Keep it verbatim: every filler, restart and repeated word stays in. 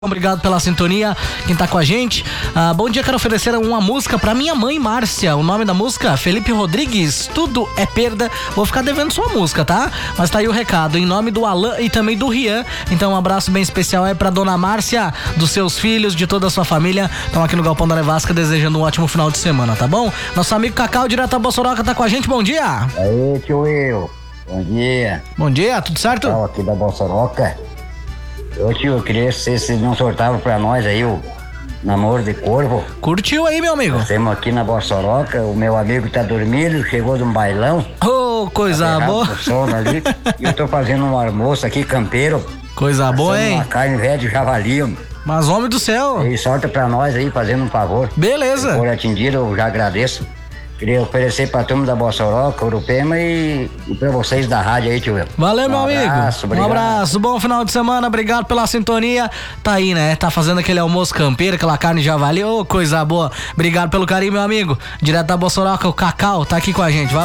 Obrigado pela sintonia, quem tá com a gente. Ah, bom dia, quero oferecer uma música pra minha mãe, Márcia. O nome da música, Felipe Rodrigues, Tudo é Perda. Vou ficar devendo sua música, tá? Mas tá aí o recado, em nome do Alan e também do Rian. Então um abraço bem especial aí pra dona Márcia, dos seus filhos, de toda a sua família. Estão aqui no Galpão da Nevasca desejando um ótimo final de semana, tá bom? Nosso amigo Cacau, direto da Bossoroca, tá com a gente, bom dia. Aí, tio Will, bom dia. Bom dia, tudo certo? Cacau aqui da Bossoroca. Ô tio, eu queria saber se não sortava pra nós aí o namoro de corvo. Curtiu aí, meu amigo? Nós temos aqui na Bossoroca, o meu amigo tá dormindo, chegou de um bailão. Ô, oh, coisa tá boa. Sono ali, e eu tô fazendo um almoço aqui, campeiro. Coisa boa, hein? Uma carne velha de javali. Mas homem do céu. E sorta pra nós aí, fazendo um favor. Beleza. Se for atendido, eu já agradeço. Queria oferecer pra turma da Bossoroca, Urupema e, e pra vocês da rádio aí, tio Will. Valeu, um meu amigo. Abraço, um abraço, bom final de semana, obrigado pela sintonia. Tá aí, né? Tá fazendo aquele almoço campeiro, aquela carne javali, ô, coisa boa. Obrigado pelo carinho, meu amigo. Direto da Bossoroca, o Cacau tá aqui com a gente. Valeu.